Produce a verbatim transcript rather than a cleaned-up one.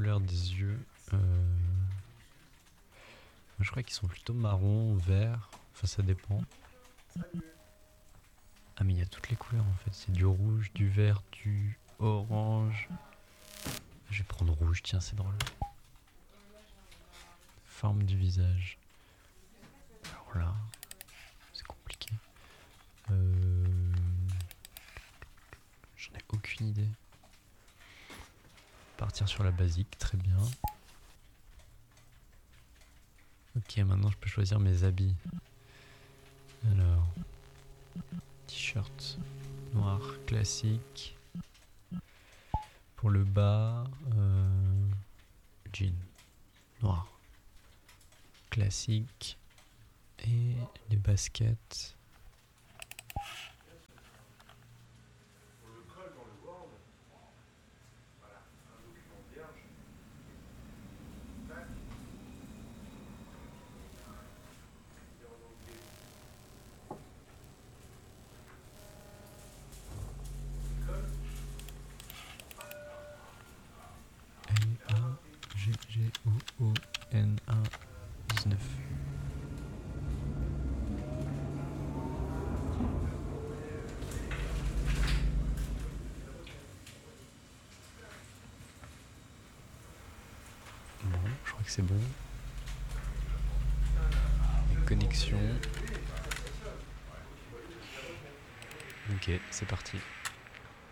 couleur des yeux. Euh... Je crois qu'ils sont plutôt marron, vert. Enfin, ça dépend. Ah, mais il y a toutes les couleurs en fait. C'est du rouge, du vert, du orange. Je vais prendre rouge, tiens, c'est drôle. Forme du visage. Alors là, c'est compliqué. Euh... J'en ai aucune idée. Partir sur la basique, très bien. Ok, maintenant je peux choisir mes habits. Alors, t-shirt noir classique. Pour le bas, euh, jean noir classique. Et les baskets. G G O O N A dix-neuf. Bon, je crois que c'est bon. Et connexion. Ok, c'est parti.